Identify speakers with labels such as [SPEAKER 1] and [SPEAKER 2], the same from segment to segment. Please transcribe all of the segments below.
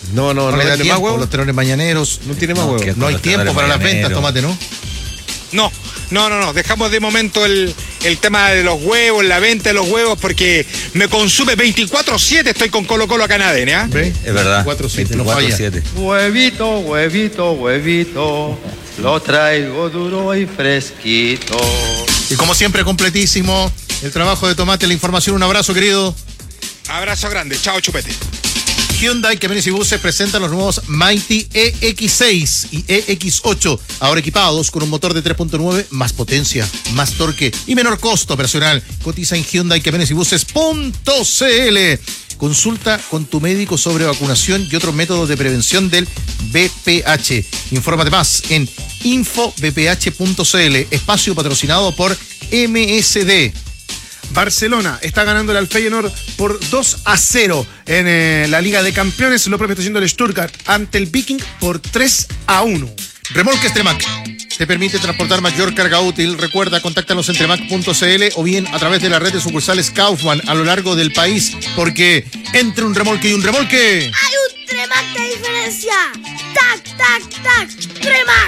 [SPEAKER 1] No le da tiempo,
[SPEAKER 2] huevo.
[SPEAKER 1] Los tenores mañaneros.
[SPEAKER 2] No tiene más huevo.
[SPEAKER 1] No hay tiempo para las ventas, Tomate, ¿no?
[SPEAKER 3] No. Dejamos de momento el tema de los huevos, la venta de los huevos, porque me consume 24/7. Estoy con Colo Colo acá en ADN, ¿eh?
[SPEAKER 1] ¿Ve?
[SPEAKER 2] Es verdad.
[SPEAKER 1] 24/7, no falla.
[SPEAKER 2] 24/7.
[SPEAKER 4] Huevito, huevito, huevito, lo traigo duro y fresquito.
[SPEAKER 1] Y como siempre, completísimo el trabajo de Tomate, la información. Un abrazo, querido.
[SPEAKER 3] Abrazo grande. Chao, chupete.
[SPEAKER 1] Hyundai Camiones y Buses presenta los nuevos Mighty EX6 y EX8, ahora equipados con un motor de 3.9, más potencia, más torque y menor costo operacional. Cotiza en Hyundai Camiones y Buses.cl. Consulta con tu médico sobre vacunación y otros métodos de prevención del VPH. Infórmate más en infovph.cl. Espacio patrocinado por MSD.
[SPEAKER 5] Barcelona está ganando al Feyenoord por 2-0 en la Liga de Campeones. Lo propio está haciendo el Stuttgart ante el Viking por 3-1.
[SPEAKER 1] Remolques Tremac te permite transportar mayor carga útil. Recuerda, contáctanos en tremac.cl o bien a través de la red de sucursales Kaufman a lo largo del país, porque entre un remolque y un remolque
[SPEAKER 6] hay un Tremac de diferencia. ¡Tac, tac, tac! ¡Tremac!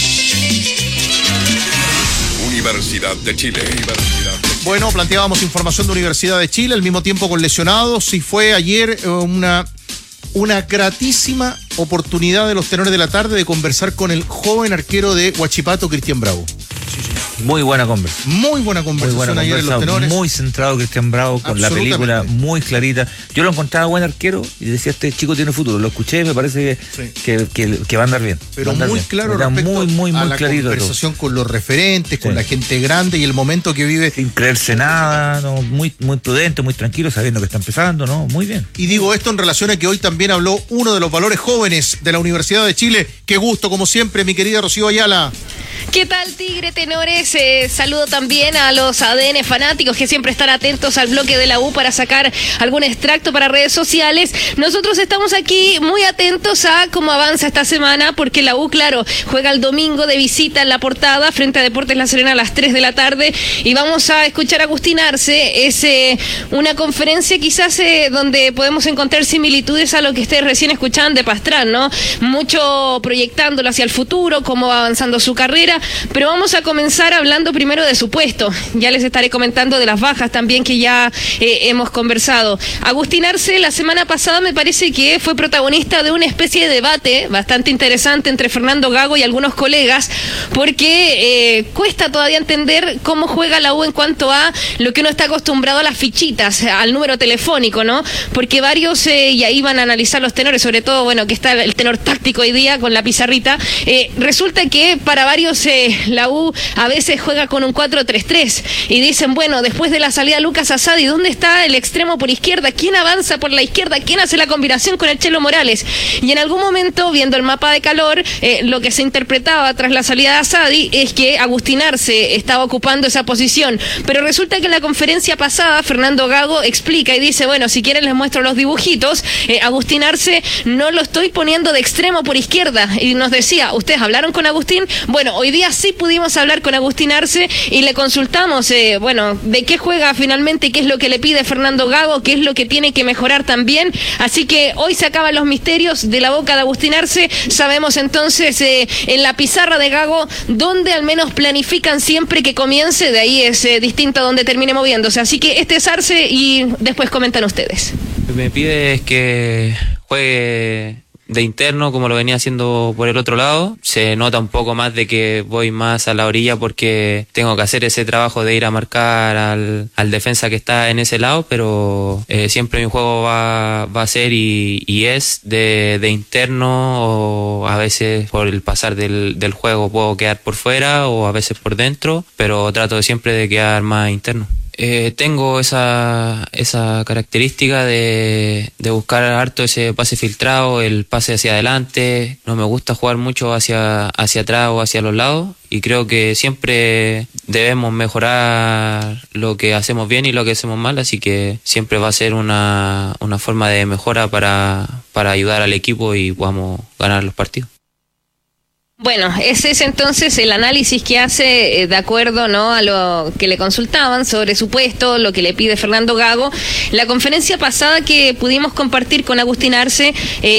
[SPEAKER 7] Universidad de Chile.
[SPEAKER 1] Bueno, planteábamos información de Universidad de Chile, al mismo tiempo con lesionados, y fue ayer una gratísima oportunidad de los tenores de la tarde de conversar con el joven arquero de Huachipato, Cristian Bravo.
[SPEAKER 2] Muy buena conversación.
[SPEAKER 1] Muy buena conversación ayer en los tenores.
[SPEAKER 2] Muy centrado Cristian Bravo, con la película muy clarita. Yo lo encontraba buen arquero y decía, este chico tiene futuro. Lo escuché y me parece que va a andar bien.
[SPEAKER 1] Pero muy claro respecto a la conversación con los referentes, con la gente grande y el momento que vive.
[SPEAKER 2] Sin creerse nada, ¿no? Muy prudente, muy tranquilo, sabiendo que está empezando, ¿no? Muy bien.
[SPEAKER 1] Y digo esto en relación a que hoy también habló uno de los valores jóvenes de la Universidad de Chile. Qué gusto, como siempre, mi querida Rocío Ayala.
[SPEAKER 8] ¿Qué tal, Tigre Tenores? Saludo también a los ADN fanáticos que siempre están atentos al bloque de la U para sacar algún extracto para redes sociales. Nosotros estamos aquí muy atentos a cómo avanza esta semana, porque la U, claro, juega el domingo de visita en La Portada frente a Deportes La Serena a las 3 de la tarde y vamos a escuchar a Agustín Arce. Es una conferencia quizás donde podemos encontrar similitudes a lo que ustedes recién escuchaban de Pastrán, ¿no? Mucho proyectándolo hacia el futuro, cómo va avanzando su carrera, pero vamos a comenzar hablando primero de su puesto. Ya les estaré comentando de las bajas también que ya hemos conversado. Agustín Arce la semana pasada me parece que fue protagonista de una especie de debate bastante interesante entre Fernando Gago y algunos colegas, porque cuesta todavía entender cómo juega la U en cuanto a lo que uno está acostumbrado a las fichitas, al número telefónico, ¿no? Porque varios, y ahí van a analizar los tenores, sobre todo, bueno, que está el tenor táctico hoy día con la pizarrita, resulta que para varios la U a veces juega con un 4-3-3 y dicen, bueno, después de la salida de Lucas Asadi, ¿dónde está el extremo por izquierda? ¿Quién avanza por la izquierda? ¿Quién hace la combinación con el Chelo Morales? Y en algún momento, viendo el mapa de calor, lo que se interpretaba tras la salida de Asadi es que Agustín Arce estaba ocupando esa posición, pero resulta que en la conferencia pasada Fernando Gago explica y dice, bueno, si quieren les muestro los dibujitos, Agustín Arce no lo estoy poniendo de extremo por izquierda, y nos decía, ¿ustedes hablaron con Agustín? Bueno, hoy día sí pudimos hablar con Agustín Arce y le consultamos, bueno, de qué juega finalmente, qué es lo que le pide Fernando Gago, qué es lo que tiene que mejorar también, así que hoy se acaban los misterios de la boca de Agustín Arce. Sabemos entonces en la pizarra de Gago dónde al menos planifican siempre que comience, de ahí es distinto a donde termine moviéndose, así que este es Arce y después comentan ustedes.
[SPEAKER 9] Lo que me pide es que juegue de interno como lo venía haciendo por el otro lado. Se nota un poco más de que voy más a la orilla porque tengo que hacer ese trabajo de ir a marcar al defensa que está en ese lado, pero siempre mi juego va a ser y es de interno, o a veces por el pasar del juego puedo quedar por fuera o a veces por dentro, pero trato siempre de quedar más interno. Tengo esa característica de buscar harto ese pase filtrado, el pase hacia adelante. No me gusta jugar mucho hacia atrás o hacia los lados, y creo que siempre debemos mejorar lo que hacemos bien y lo que hacemos mal, así que siempre va a ser una forma de mejora para ayudar al equipo y podamos ganar los partidos.
[SPEAKER 8] Bueno, ese es entonces el análisis que hace de acuerdo, ¿no?, a lo que le consultaban sobre su puesto, lo que le pide Fernando Gago. La conferencia pasada que pudimos compartir con Agustín Arce,